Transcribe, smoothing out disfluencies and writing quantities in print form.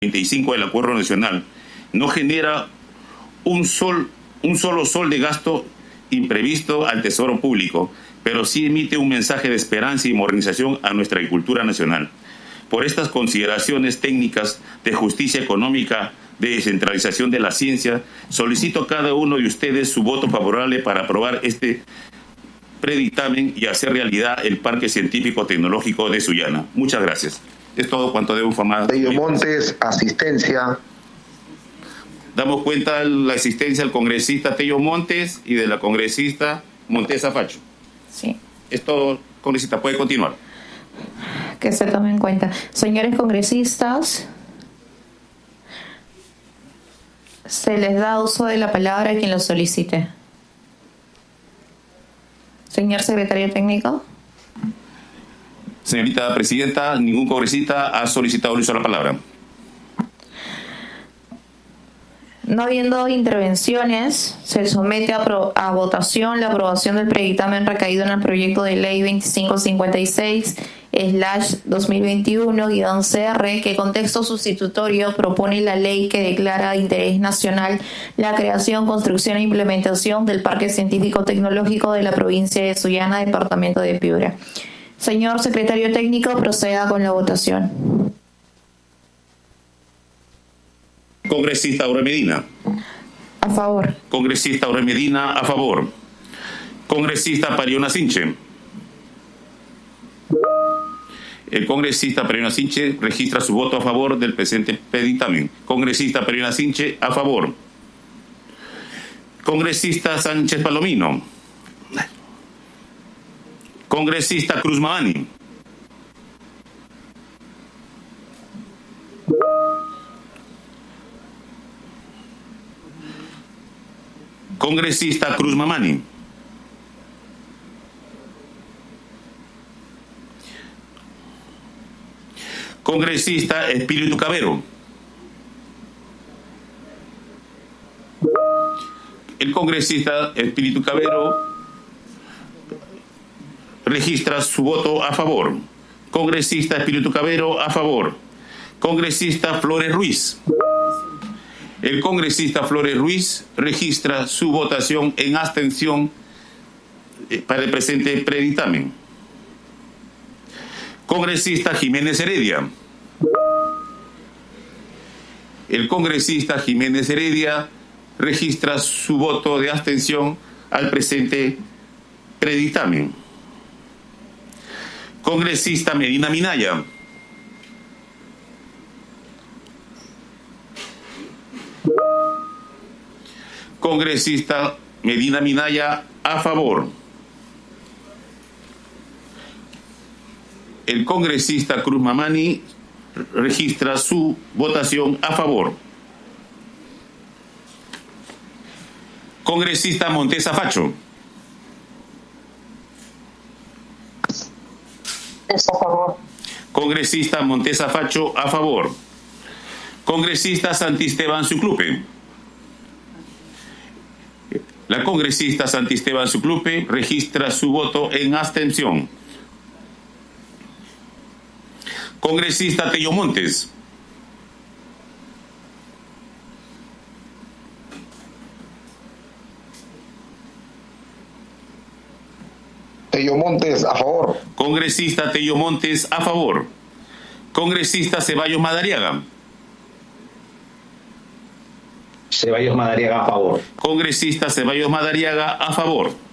35 del Acuerdo Nacional no genera un solo sol de gasto imprevisto al Tesoro Público, pero sí emite un mensaje de esperanza y modernización a nuestra agricultura nacional. Por estas consideraciones técnicas de justicia económica, de descentralización de la ciencia, solicito a cada uno de ustedes su voto favorable para aprobar este predictamen y hacer realidad el Parque Científico Tecnológico de Sullana. Muchas gracias. Es todo cuanto debo informar. Tello Montes, asistencia. Damos cuenta de la asistencia del congresista Tello Montes y de la congresista Montesa Facho. Sí. Es todo, congresista, puede continuar. Que se tome en cuenta. Señores congresistas, se les da uso de la palabra a quien lo solicite. Señor secretario técnico. Señorita presidenta, ningún congresista ha solicitado el uso de la palabra. No habiendo intervenciones, se somete a votación la aprobación del predictamen recaído en el proyecto de ley 2556/2021-CR, que con texto sustitutorio propone la ley que declara de interés nacional la creación, construcción e implementación del Parque Científico Tecnológico de la provincia de Sullana, departamento de Piura. Señor secretario técnico, proceda con la votación. Congresista Aure Medina. A favor. Congresista Aure Medina, a favor. Congresista Pariona Sinche. El congresista Pariona Sinche registra su voto a favor del presente predictamen. Congresista Pariona Sinche, a favor. Congresista Sánchez Palomino. Congresista Cruz Mamani. Congresista Cruz Mamani. Congresista Espíritu Cabero. El congresista Espíritu Cabero registra su voto a favor. Congresista Espíritu Cabero, a favor. Congresista Flores Ruiz. El congresista Flores Ruiz registra su votación en abstención para el presente predictamen. Congresista Jiménez Heredia. El congresista Jiménez Heredia registra su voto de abstención al presente predictamen. Congresista Medina Minaya. Congresista Medina Minaya, a favor. El congresista Cruz Mamani registra su votación a favor. Congresista Montesa Facho. A favor. Congresista Montesa Facho, a favor. Congresista Santisteban Suclupe. La congresista Santisteban Suclupe registra su voto en abstención. Congresista Tello Montes. Tello Montes, a favor. Congresista Tello Montes, a favor. Congresista Ceballos Madariaga. Ceballos Madariaga, a favor. Congresista Ceballos Madariaga, a favor.